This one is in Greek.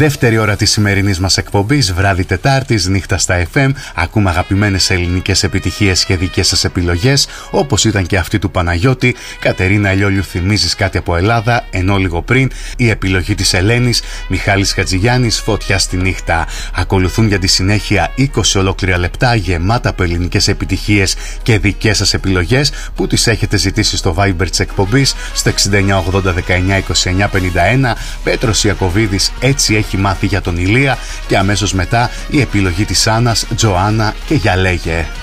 Δεύτερη ώρα της σημερινής μας εκπομπής, βράδυ Τετάρτης, νύχτα στα FM. Ακούμε αγαπημένες ελληνικές επιτυχίες και δικές σας επιλογές, όπως ήταν και αυτή του Παναγιώτη. Κατερίνα Ελιόλιου, θυμίζεις κάτι από Ελλάδα, ενώ λίγο πριν η επιλογή της Ελένης, Μιχάλης Χατζηγιάννης, Φωτιά στη νύχτα. Ακολουθούν για τη συνέχεια 20 ολόκληρα λεπτά γεμάτα από ελληνικές επιτυχίες και δικές σας επιλογές που τις έχετε ζητήσει στο Viber της εκπομπής στο 6980192951. Πέτρος Ιακωβίδης, έτσι έχει μάθει για τον Ηλία, και αμέσως μετά η επιλογή της Άννας, Τζοάννα και Για λέγε.